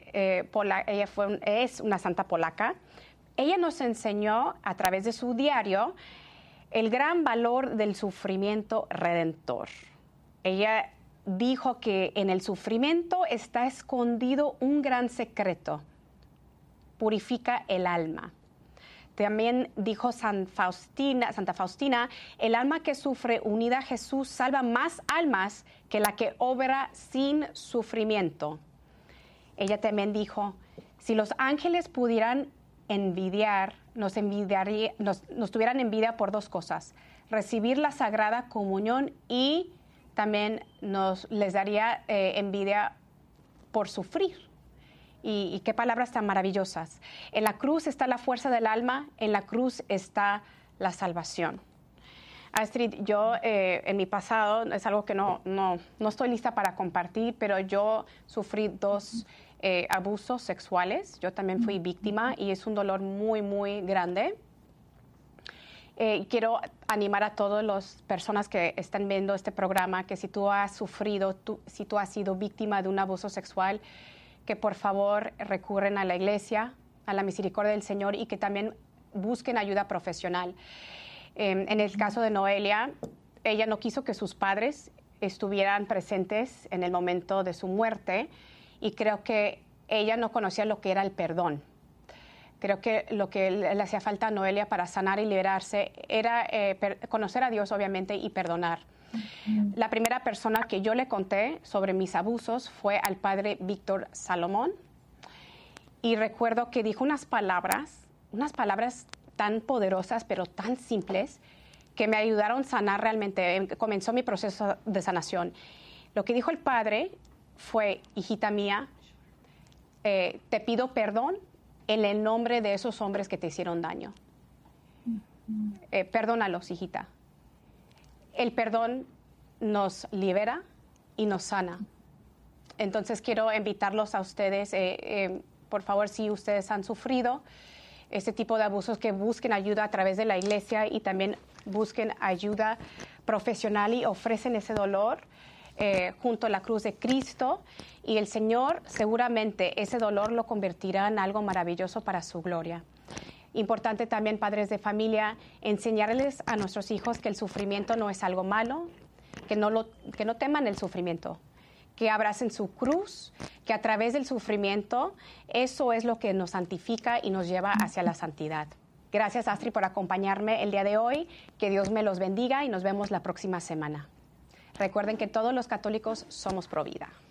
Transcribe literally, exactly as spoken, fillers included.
eh, pola, ella fue un, es una santa polaca. Ella nos enseñó a través de su diario el gran valor del sufrimiento redentor. Ella dijo que en el sufrimiento está escondido un gran secreto. Purifica el alma. También dijo San Faustina, Santa Faustina, el alma que sufre unida a Jesús salva más almas que la que obra sin sufrimiento. Ella también dijo, si los ángeles pudieran envidiar, nos, envidiaría, nos, nos tuvieran envidia por dos cosas, recibir la Sagrada Comunión y también nos les daría eh, envidia por sufrir. Y, y qué palabras tan maravillosas. En la cruz está la fuerza del alma, en la cruz está la salvación. Astrid, yo eh, en mi pasado, es algo que no, no, no estoy lista para compartir, pero yo sufrí dos eh, abusos sexuales. Yo también fui víctima y es un dolor muy, muy grande. Eh, quiero animar a todas las personas que están viendo este programa que si tú has sufrido, tú, si tú has sido víctima de un abuso sexual, que por favor recurren a la iglesia, a la misericordia del Señor y que también busquen ayuda profesional. Eh, en el caso de Noelia, ella no quiso que sus padres estuvieran presentes en el momento de su muerte y creo que ella no conocía lo que era el perdón. Creo que lo que le hacía falta a Noelia para sanar y liberarse era eh, per- conocer a Dios, obviamente, y perdonar. La primera persona que yo le conté sobre mis abusos fue al padre Víctor Salomón. Y recuerdo que dijo unas palabras, unas palabras tan poderosas, pero tan simples, que me ayudaron a sanar realmente. Comenzó mi proceso de sanación. Lo que dijo el padre fue, hijita mía, eh, te pido perdón en el nombre de esos hombres que te hicieron daño. Eh, perdónalos, hijita. El perdón nos libera y nos sana. Entonces quiero invitarlos a ustedes, eh, eh, por favor, si ustedes han sufrido este tipo de abusos, que busquen ayuda a través de la iglesia y también busquen ayuda profesional y ofrecen ese dolor eh, junto a la cruz de Cristo. Y el Señor seguramente ese dolor lo convertirá en algo maravilloso para su gloria. Importante también, padres de familia, enseñarles a nuestros hijos que el sufrimiento no es algo malo, que no, lo, que no teman el sufrimiento, que abracen su cruz, que a través del sufrimiento eso es lo que nos santifica y nos lleva hacia la santidad. Gracias, Astrid, por acompañarme el día de hoy. Que Dios me los bendiga y nos vemos la próxima semana. Recuerden que todos los católicos somos pro vida.